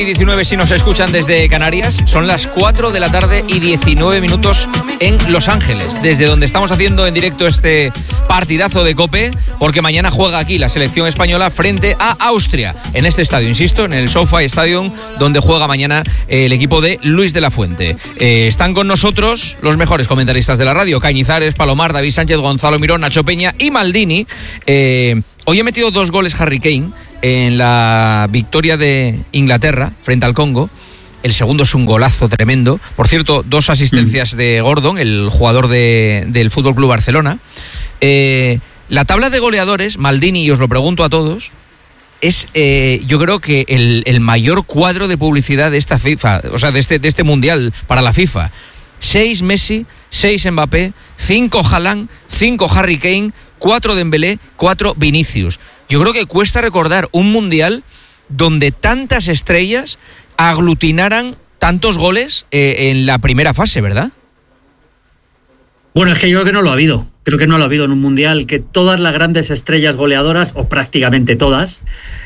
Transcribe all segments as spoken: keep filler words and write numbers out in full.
diecinueve si nos escuchan desde Canarias, son las cuatro de la tarde y diecinueve minutos en Los Ángeles, desde donde estamos haciendo en directo este partidazo de COPE, porque mañana juega aquí la selección española frente a Austria, en este estadio, insisto, en el SoFi Stadium, donde juega mañana el equipo de Luis de la Fuente. Eh, están con nosotros los mejores comentaristas de la radio, Cañizares, Palomar, David Sánchez, Gonzalo Mirón, Nacho Peña y Maldini. Eh, hoy he metido dos goles Harry Kane en la victoria de Inglaterra frente al Congo. El segundo es un golazo tremendo. Por cierto, dos asistencias mm. de Gordon, el jugador de, del F C Barcelona. Eh, la tabla de goleadores, Maldini, y os lo pregunto a todos, es eh, yo creo que el, el mayor cuadro de publicidad de esta FIFA, o sea, de este, de este Mundial para la FIFA. Seis Messi, seis Mbappé, cinco Haaland, cinco Harry Kane, cuatro Dembélé, cuatro Vinicius. Yo creo que cuesta recordar un Mundial donde tantas estrellas aglutinaran tantos goles eh, en la primera fase, ¿verdad? Bueno, es que yo creo que no lo ha habido. Creo que no lo ha habido en un Mundial que todas las grandes estrellas goleadoras, o prácticamente todas,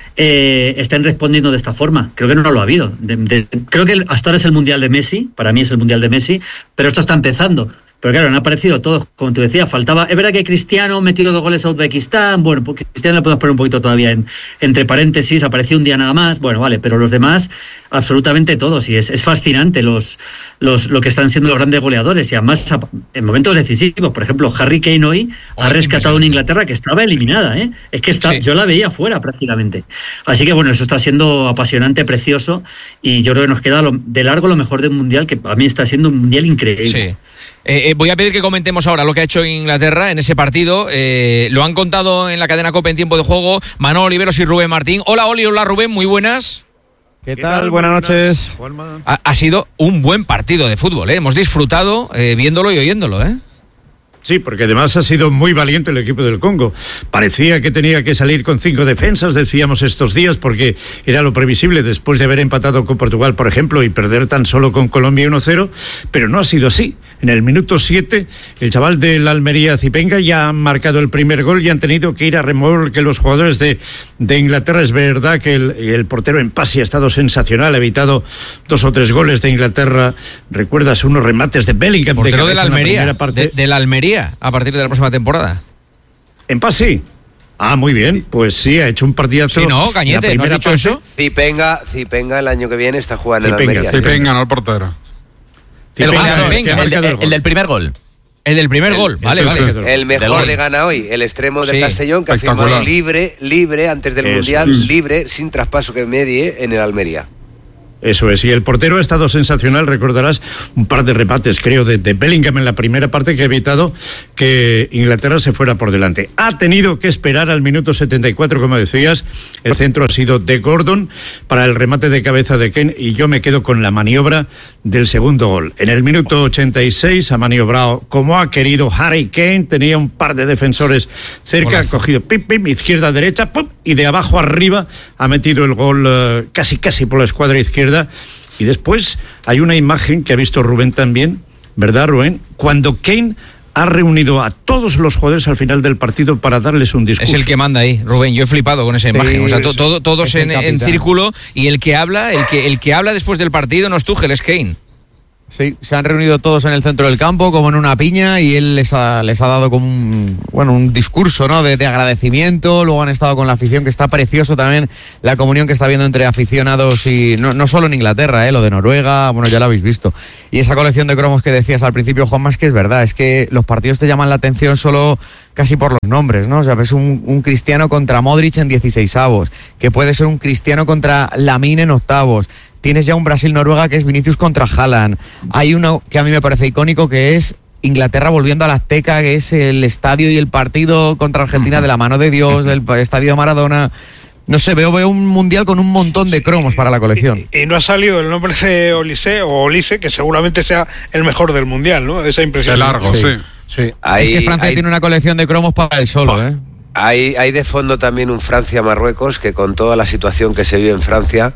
eh, estén respondiendo de esta forma. Creo que no lo ha habido. De, de, creo que hasta ahora es el Mundial de Messi, para mí es el Mundial de Messi, pero esto está empezando. Pero claro, han aparecido todos, como tú decías, faltaba... Es verdad que Cristiano metido dos goles a Uzbekistán, bueno, porque Cristiano le podemos poner un poquito todavía en, entre paréntesis, apareció un día nada más, bueno, vale, pero los demás, absolutamente todos, y es, es fascinante los, los, lo que están siendo los grandes goleadores, y además en momentos decisivos. Por ejemplo, Harry Kane hoy ha rescatado una Inglaterra que estaba eliminada, ¿eh? Es que está, sí. Yo la veía fuera prácticamente. Así que bueno, eso está siendo apasionante, precioso, y yo creo que nos queda lo, de largo lo mejor del Mundial, que a mí está siendo un Mundial increíble. Sí. Eh, eh, voy a pedir que comentemos ahora lo que ha hecho Inglaterra en ese partido. Eh, lo han contado en la cadena COPE en tiempo de juego Manolo Oliveros y Rubén Martín. Hola Oli, hola Rubén, muy buenas. ¿Qué, ¿Qué tal? tal? Buenas noches. Ha, ha sido un buen partido de fútbol, ¿eh? Hemos disfrutado eh, viéndolo y oyéndolo, ¿eh? Sí, porque además ha sido muy valiente el equipo del Congo. Parecía que tenía que salir con cinco defensas, decíamos estos días, porque era lo previsible después de haber empatado con Portugal, por ejemplo, y perder tan solo con Colombia uno cero, pero no ha sido así. En el minuto siete, el chaval del Almería, Zipenga, ya ha marcado el primer gol y han tenido que ir a remolque los jugadores de, de Inglaterra. Es verdad que el, el portero en pase ha estado sensacional, ha evitado dos o tres goles de Inglaterra. ¿Recuerdas unos remates de Bellingham? Portero de del Almería, parte? de, del Almería. A partir de la próxima temporada. ¿En paz sí? Ah, muy bien. Pues sí, ha hecho un partidazo. Sí, no, Cañete, ¿no has dicho eso? Zipenga, Zipenga el año que viene está jugando Zipenga, en Almería. Zipenga, no el portero. El, Zipenga, ah, el, el, el, el, el del primer gol. El del primer el, gol, vale, el, vale. El mejor de Ghana hoy, el extremo del sí, Castellón, que ha firmado libre, libre, antes del eso Mundial, es. libre, sin traspaso que medie en el Almería. Eso es, y el portero ha estado sensacional, recordarás un par de remates, creo, de, de Bellingham en la primera parte que ha evitado que Inglaterra se fuera por delante. Ha tenido que esperar al minuto setenta y cuatro, como decías, el centro ha sido de Gordon para el remate de cabeza de Kane, y yo me quedo con la maniobra del segundo gol. En el minuto ochenta y seis ha maniobrado como ha querido Harry Kane, tenía un par de defensores cerca, ha cogido pip, pip, izquierda, derecha, pum, y de abajo arriba ha metido el gol uh, casi, casi por la escuadra izquierda. Y después hay una imagen que ha visto Rubén también, ¿verdad, Rubén? Cuando Kane ha reunido a todos los jugadores al final del partido para darles un discurso. Es el que manda ahí, Rubén. Yo he flipado con esa sí, imagen. O sea, to, todo, todos en, en círculo, y el que habla, el que, el que habla después del partido no es Tuchel, es Kane. Sí, se han reunido todos en el centro del campo como en una piña, y él les ha, les ha dado como un, bueno, un discurso, ¿no? de, de agradecimiento. Luego han estado con la afición, que está precioso también la comunión que está habiendo entre aficionados, y no, no solo en Inglaterra, ¿eh? Lo de Noruega, bueno, ya lo habéis visto. Y esa colección de cromos que decías al principio, Juanma, es que es verdad, es que los partidos te llaman la atención solo casi por los nombres, ¿no? O sea, ves un, un Cristiano contra Modric en dieciseisavos, que puede ser un Cristiano contra Lamine en octavos. Tienes ya un Brasil-Noruega que es Vinicius contra Haaland. Hay uno que a mí me parece icónico, que es Inglaterra volviendo a la Azteca, que es el estadio y el partido contra Argentina de la mano de Dios, del estadio de Maradona. No sé, veo, veo un mundial con un montón de cromos para la colección. Y, y no ha salido el nombre de Olise, o Olise, que seguramente sea el mejor del mundial, ¿no? Esa impresión. De largo, sí. sí. sí. Hay, es que Francia hay, tiene una colección de cromos para él solo, ¿eh? Hay, hay de fondo también un Francia-Marruecos, que con toda la situación que se vive en Francia...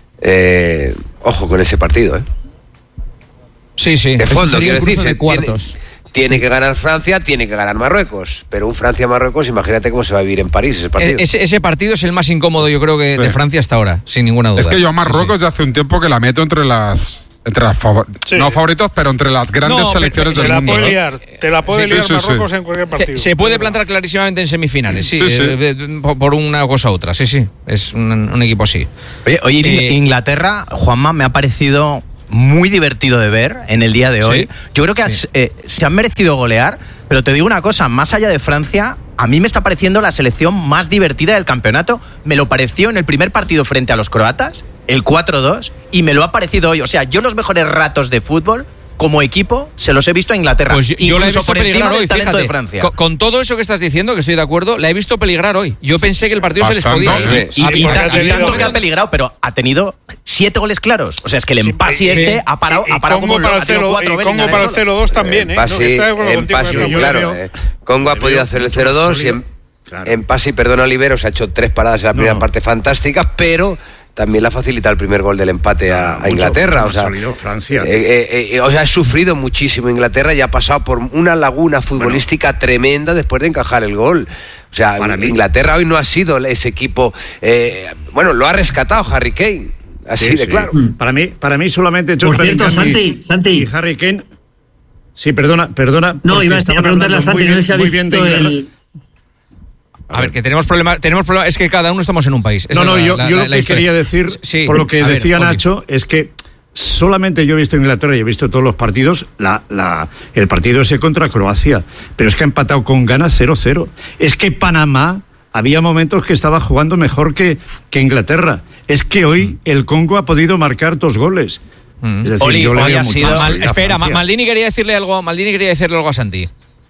Eh, ojo con ese partido, ¿eh? Sí, sí. De fondo, quiero decir, de cuartos. Tiene que ganar Francia, tiene que ganar Marruecos. Pero un Francia-Marruecos, imagínate cómo se va a vivir en París ese partido. Ese, ese partido es el más incómodo, yo creo, que sí. de Francia hasta ahora, sin ninguna duda. Es que yo a Marruecos sí, sí. ya hace un tiempo que la meto entre las... Entre las favor- sí. no favoritos, pero entre las grandes no, selecciones del mundo. Puede liar, te la puede sí, liar sí, Marruecos sí. en cualquier partido. Se puede plantar clarísimamente en semifinales, sí, sí, sí. Eh, por una cosa u otra, sí, sí. Es un, un equipo así. Oye, oye eh, Inglaterra, Juanma, me ha parecido muy divertido de ver en el día de hoy. ¿Sí? Yo creo que sí. has, eh, se han merecido golear, pero te digo una cosa, más allá de Francia, a mí me está pareciendo la selección más divertida del campeonato. Me lo pareció en el primer partido frente a los croatas, el cuatro dos, y me lo ha parecido hoy. O sea, yo los mejores ratos de fútbol como equipo se los he visto a Inglaterra. Pues yo, yo la he visto por peligrar hoy, talento fíjate. De Francia. Con, con todo eso que estás diciendo, que estoy de acuerdo, la he visto peligrar hoy. Yo pensé que el partido Bastante. se les podía ir. Y, y, y, y tanto que ha peligrado, pero ha tenido siete goles claros. O sea, es que el empasi sí, este sí. ha parado, y, ha parado como para el cero, cuatro y Congo para el cero dos también, ¿eh? Pasi, no, en Pasi, claro. Eh, Congo ha podido hacer el cero dos y en, claro. en Pasi, perdona, Oliveros, ha hecho tres paradas en la primera no. parte fantásticas, pero... también le ha facilitado el primer gol del empate a, a Inglaterra. O sea, Francia. Eh, eh, eh, o sea, ha sufrido muchísimo Inglaterra y ha pasado por una laguna futbolística bueno. tremenda después de encajar el gol. O sea, Inglaterra hoy no ha sido ese equipo. Eh, bueno, lo ha rescatado Harry Kane. Así sí, de sí. claro. Para mí, para mí solamente Por cierto, Santi, Santi. Y Harry Kane. Sí, perdona, perdona. No, iba a preguntarle a Santi, no sé si ha visto el. A ver, que tenemos problemas, tenemos problemas, es que cada uno estamos en un país. Esa no, no, la, yo, la, yo lo la, que la quería decir, sí, por lo que decía ver, Nacho, okay. es que solamente yo he visto Inglaterra y he visto todos los partidos, la, la, el partido ese contra Croacia, pero es que ha empatado con ganas cero cero. Es que Panamá había momentos que estaba jugando mejor que, que Inglaterra. Es que hoy el Congo ha podido marcar dos goles. Mm. Es decir, Oli, yo le hoy veo ha mucho sido, más mal, espera, Maldini quería decirle algo, Maldini quería decirle algo a Santi.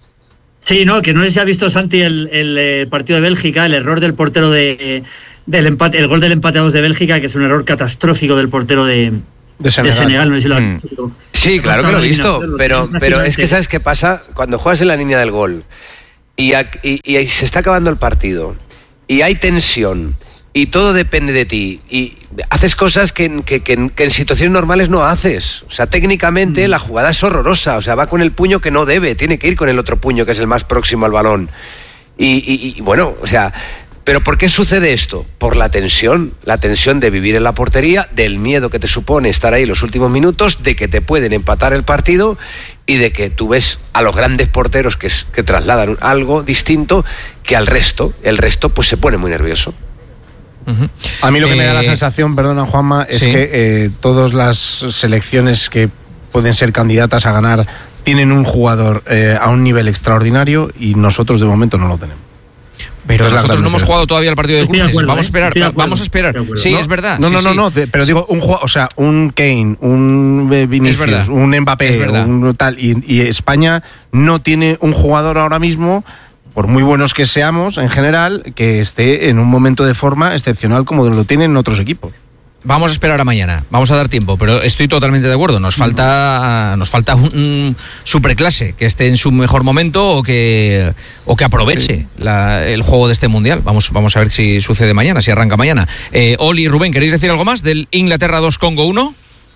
Sí, no, que no sé si ha visto Santi el, el, el partido de Bélgica, el error del portero de del empate, el gol del empate a dos de Bélgica, que es un error catastrófico del portero de, de Senegal. De Senegal no sé si lo mm. Sí, claro que lo he visto, pero, pero es que ¿sabes qué pasa? Cuando juegas en la línea del gol y, y, y se está acabando el partido y hay tensión y todo depende de ti y haces cosas que, que, que, que en situaciones normales no haces. O sea, técnicamente mm. la jugada es horrorosa. O sea, va con el puño que no debe, tiene que ir con el otro puño que es el más próximo al balón. Y, y, y bueno, o sea, ¿pero por qué sucede esto? Por la tensión, la tensión de vivir en la portería, del miedo que te supone estar ahí los últimos minutos, de que te pueden empatar el partido y de que tú ves a los grandes porteros que, que trasladan algo distinto que al resto. El resto pues se pone muy nervioso. Uh-huh. A mí lo que eh, me da la sensación, perdona Juanma, es ¿sí? que eh, todas las selecciones que pueden ser candidatas a ganar tienen un jugador eh, a un nivel extraordinario y nosotros de momento no lo tenemos. Pero Entonces, nosotros no hemos jugado todavía el partido de cruces. Acuerdo, vamos a esperar, eh? vamos a esperar. Sí, no, es verdad. No, sí, no, no, sí. no, de, pero digo un jugador, o sea, un Kane, un Vinicius, un Mbappé, un tal y, y España no tiene un jugador ahora mismo, por muy buenos que seamos en general, que esté en un momento de forma excepcional como lo tienen otros equipos. Vamos a esperar a mañana, vamos a dar tiempo, pero estoy totalmente de acuerdo. Nos falta, nos falta un, un superclase que esté en su mejor momento o que, o que aproveche la, el juego de este mundial. Vamos, vamos a ver si sucede mañana, si arranca mañana. Eh, Oli y Rubén, ¿queréis decir algo más del Inglaterra dos Congo uno?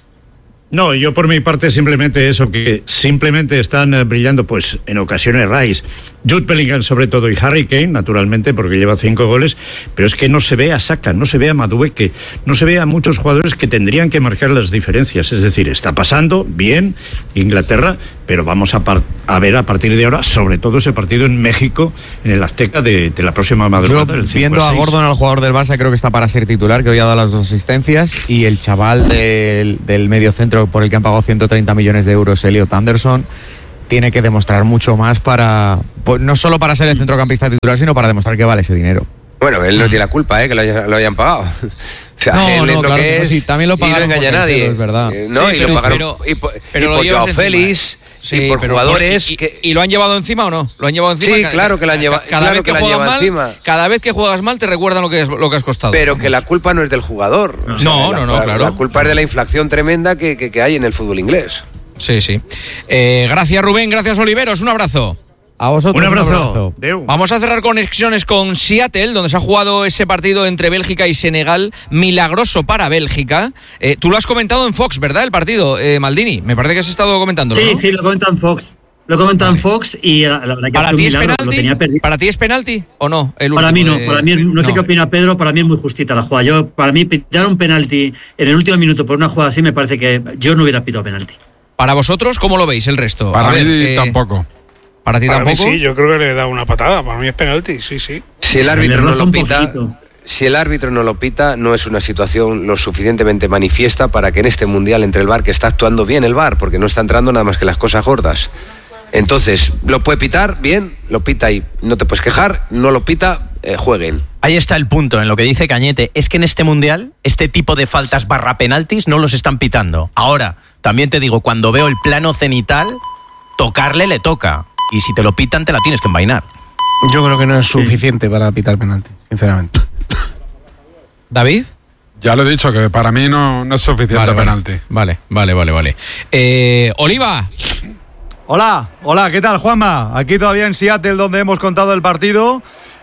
No, yo por mi parte simplemente eso, que simplemente están eh, brillando pues en ocasiones Rice, Jude Bellingham sobre todo y Harry Kane, naturalmente, porque lleva cinco goles, pero es que no se ve a Saka, no se ve a Madueke, no se ve a muchos jugadores que tendrían que marcar las diferencias. Es decir, está pasando bien Inglaterra, pero vamos a, par- a ver a partir de ahora, sobre todo ese partido en México, en el Azteca de, de la próxima madrugada. Yo, viendo a Gordon, al jugador del Barça, creo que está para ser titular, que hoy ha dado las dos asistencias, y el chaval del, del medio centro por el que han pagado ciento treinta millones de euros, Elliot Anderson, tiene que demostrar mucho más para, pues, no solo para ser el centrocampista titular, sino para demostrar que vale ese dinero. Bueno, él no tiene la culpa, ¿eh? Que lo, haya, lo hayan pagado. O sea, no, él no, es lo claro que que no, es, sí, también lo pagaron, y no engaña a nadie. Es verdad. Eh, no, sí, y pero, lo pagaron pero, y por, pero y por Joao Félix. Sí, y por pero, jugadores y, que... ¿Y lo han llevado encima o no? ¿Lo han llevado encima? Sí, claro que lo han llevado. Cada claro vez que, que juegas mal, encima. cada vez que juegas mal te recuerdan lo que es, lo que has costado. Pero vamos. Que la culpa no es del jugador. No, o sea, no, la, no, no, la, claro. La culpa es de la inflación tremenda que, que, que hay en el fútbol inglés. Sí, sí. Eh, gracias, Rubén, gracias, Oliveros. Un abrazo. A vosotros. Un abrazo. Un abrazo. Vamos a cerrar conexiones con Seattle, donde se ha jugado ese partido entre Bélgica y Senegal, milagroso para Bélgica. Eh, tú lo has comentado en Fox, ¿verdad? El partido, eh, Maldini. Me parece que has estado comentándolo, Sí, ¿no? sí, lo comenta en Fox. Lo he comentado vale. en Fox y la, la verdad que ¿Para ha sido ti un milagro, es penalti? lo tenía perdido. ¿Para ti es penalti o no? El para mí no, de... para mí no, no sé qué opina Pedro, para mí es muy justita la jugada. Yo, para mí, pitar un penalti en el último minuto por una jugada así me parece que yo no hubiera pitado penalti. ¿Para vosotros cómo lo veis el resto? Para A mí ver, eh... tampoco. ¿Para ti para tampoco? Mí sí, yo creo que le he dado una patada. Para mí es penalti, sí, sí. Si el árbitro no lo pita... Si el árbitro no lo pita, no es una situación lo suficientemente manifiesta para que en este Mundial entre el V A R, que está actuando bien el V A R, porque no está entrando nada más que las cosas gordas. Entonces, lo puede pitar, bien, lo pita y no te puedes quejar, no lo pita, eh, jueguen. Ahí está el punto, en lo que dice Cañete, es que en este Mundial, este tipo de faltas barra penaltis no los están pitando. Ahora, también te digo, cuando veo el plano cenital, tocarle le toca. Y si te lo pitan, te la tienes que envainar. Yo creo que no es suficiente sí. para pitar penalti, sinceramente. ¿David? Ya lo he dicho, que para mí no, no es suficiente vale, penalti. Vale, vale, vale, vale. Eh, Oliva. Hola, hola, ¿qué tal, Juanma? Aquí todavía en Seattle, donde hemos contado el partido.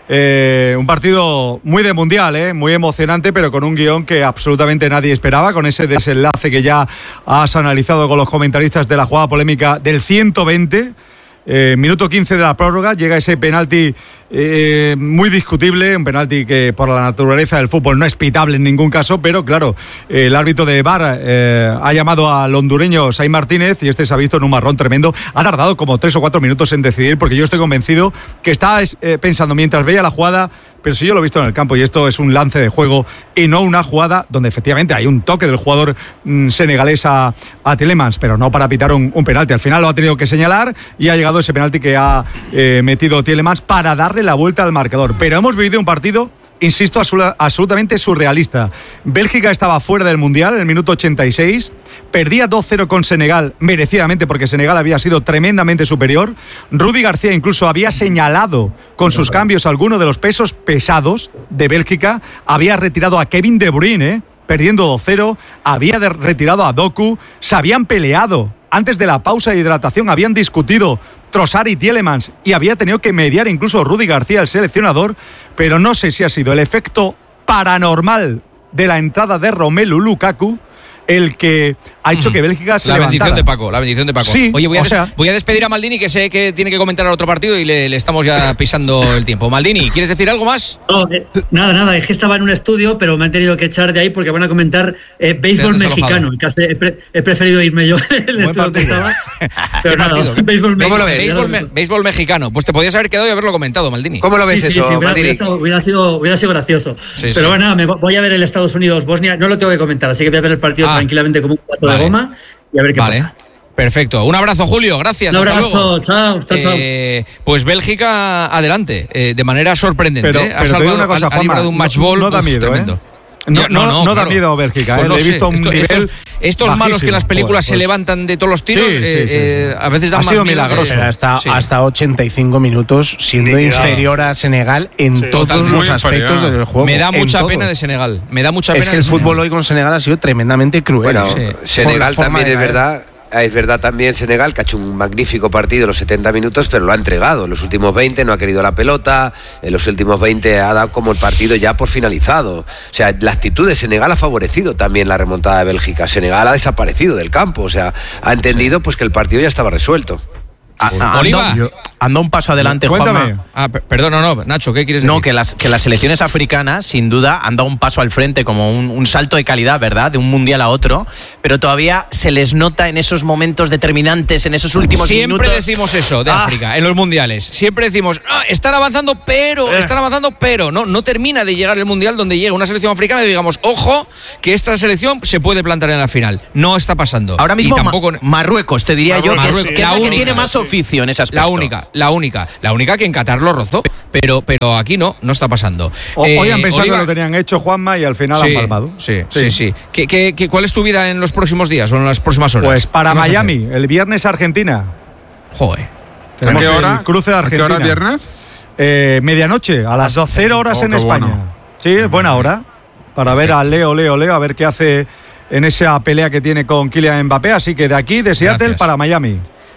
Eh, un partido muy de mundial, eh, muy emocionante, pero con un guión que absolutamente nadie esperaba, con ese desenlace que ya has analizado con los comentaristas de la jugada polémica del ciento veinte. Eh, minuto quince de la prórroga, llega ese penalti eh, muy discutible, un penalti que por la naturaleza del fútbol no es pitable en ningún caso, pero claro, eh, el árbitro de V A R eh, ha llamado al hondureño Sai Martínez y este se ha visto en un marrón tremendo. Ha tardado como tres o cuatro minutos en decidir, porque yo estoy convencido que está eh, pensando mientras veía la jugada, pero si yo lo he visto en el campo y esto es un lance de juego y no una jugada donde efectivamente hay un toque del jugador mmm, senegalés a, a Tielemans, pero no para pitar un, un penalti. Al final lo ha tenido que señalar y ha llegado ese penalti que ha eh, metido Tielemans para darle la vuelta al marcador. Pero hemos vivido un partido, insisto, absolutamente surrealista. Bélgica estaba fuera del Mundial en el minuto ochenta y seis, perdía dos cero con Senegal, merecidamente, porque Senegal había sido tremendamente superior. Rudy García incluso había señalado con sus cambios algunos de los pesos pesados de Bélgica, había retirado a Kevin De Bruyne, ¿eh? perdiendo dos cero, había retirado a Doku, se habían peleado antes de la pausa de hidratación, habían discutido Trossard y Tielemans y había tenido que mediar incluso Rudy García, el seleccionador, pero no sé si ha sido el efecto paranormal de la entrada de Romelu Lukaku el que ha hecho que Bélgica se la levantara. bendición de Paco, la bendición de Paco. Sí, Oye, voy a, o sea, des- voy a despedir a Maldini, que sé que tiene que comentar al otro partido y le, le estamos ya pisando el tiempo. Maldini, ¿quieres decir algo más? No, eh, nada, nada, es que estaba en un estudio, pero me han tenido que echar de ahí porque van a comentar eh, béisbol mexicano. Casi he, pre- he preferido irme yo el estudio donde estaba. Pero nada, béisbol, ¿Cómo lo ves? béisbol, Béisbol, me- béisbol mexicano. Pues te podías haber quedado y haberlo comentado, Maldini. ¿Cómo lo ves sí, sí, eso, sí, hubiera, Maldini? hubiera, hubiera, sido, hubiera sido gracioso. Sí, pero sí. bueno, nada, me voy a ver el Estados Unidos-Bosnia. No lo tengo que comentar, así que voy a ver el partido Ah. tranquilamente como un plato Vale. de goma y a ver qué Vale. pasa. Perfecto. Un abrazo, Julio. Gracias. Un Hasta abrazo. luego. Chao, chao, chao. Eh, pues Bélgica adelante, eh, de manera sorprendente. Pero, ¿eh? Ha pero te digo salvado, una cosa, ha, ha Juanma, librado un match ball no, no da uf, miedo, tremendo. ¿eh? No, no, no, no da miedo Bélgica, Pues ¿eh? no Le he sé. visto un Esto- nivel estos estos malos bajísimo. que en las películas Joder, se pues. levantan de todos los tiros, Sí, sí, eh, sí, eh, sí. a veces dan Ha más sido miedo que- milagroso. Pero hasta, Sí. hasta ochenta y cinco minutos siendo Liquidado. inferior a Senegal en Sí. todos Total, los muy aspectos inferior. del juego. Me da en mucha todos. pena de Senegal. Me da mucha pena. Es que de el Senegal. fútbol hoy con Senegal ha sido tremendamente cruel. Bueno, Sí. Senegal Por la forma también de es caer. verdad. Es verdad también Senegal, que ha hecho un magnífico partido en los setenta minutos, pero lo ha entregado. En los últimos veinte no ha querido la pelota, en los últimos veinte ha dado como el partido ya por finalizado. O sea, la actitud de Senegal ha favorecido también la remontada de Bélgica. Senegal ha desaparecido del campo, o sea, ha entendido pues que el partido ya estaba resuelto. A- a- Oliva. anda, anda un paso adelante, Cuéntame. Juanma. Ah, per- perdón, no, no, Nacho, ¿qué quieres decir? No, que las, que las selecciones africanas, sin duda, han dado un paso al frente, como un, un salto de calidad, ¿verdad? De un mundial a otro, pero todavía se les nota en esos momentos determinantes, en esos últimos Siempre minutos. decimos eso de Ah. África, en los mundiales. Siempre decimos, "Ah, están avanzando, pero, Eh. están avanzando, pero. No, no termina de llegar el mundial donde llega una selección africana y digamos, ojo, que esta selección se puede plantar en la final. No está pasando. Ahora mismo, Y tampoco. Ma- Marruecos, te diría yo, que es, Marruecos, que es la la que única, tiene más sí. oficio en ese aspecto. La única, la única, la única que en Qatar lo rozó, pero, pero aquí no, no está pasando. O- Eh, Hoy han pensado Oliva- que lo tenían hecho, Juanma, y al final Sí, han palmado. sí, sí, sí. ¿Qué, qué, qué- cuál es tu vida en los próximos días o en las próximas horas? Pues para ¿Qué vas a Miami, el viernes Argentina. hacer? Joder. ¿A Tenemos qué hora? el cruce de ¿A qué Argentina. hora viernes? Eh, medianoche, a las cero horas Oh, en qué España. bueno. Sí, es buena hora. Para ver a Leo, Leo, Leo, a ver qué hace en esa pelea que tiene con Kylian Mbappé. Así que de aquí, de Seattle, Gracias. para Miami.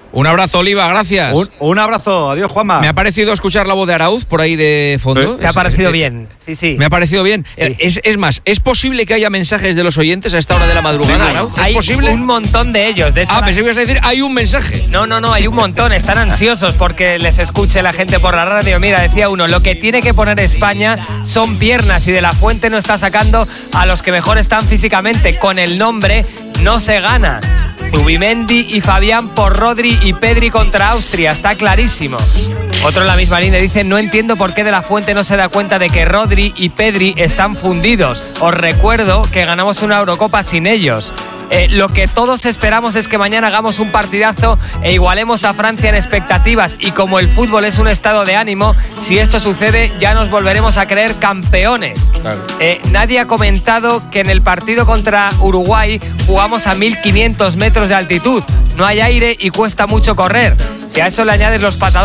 Un abrazo, Oliva, gracias. Un, un abrazo, adiós, Juanma. Me ha parecido escuchar la voz de Arauz por ahí de fondo. Me ha parecido bien, sí, sí. Me ha parecido bien. Sí. Es, es más, ¿es posible que haya mensajes de los oyentes a esta hora de la madrugada, sí, Arauz? ¿Es hay posible? Un montón de ellos. De hecho, ah, pensé que ibas a decir, hay un mensaje. No, no, no, hay un montón. Están ansiosos porque les escuche la gente por la radio. Mira, decía uno, lo que tiene que poner España son piernas y De La Fuente no está sacando a los que mejor están físicamente. Con el nombre no se gana. Zubimendi y Fabián por Rodri y Pedri contra Austria, está clarísimo. Otro en la misma línea dice, no entiendo por qué De La Fuente no se da cuenta de que Rodri y Pedri están fundidos. Os recuerdo que ganamos una Eurocopa sin ellos. Eh, lo que todos esperamos es que mañana hagamos un partidazo e igualemos a Francia en expectativas, y como el fútbol es un estado de ánimo, si esto sucede ya nos volveremos a creer campeones. Claro. Eh, nadie ha comentado que en el partido contra Uruguay jugamos a mil quinientos metros de altitud, no hay aire y cuesta mucho correr. Si a eso le añades los patadores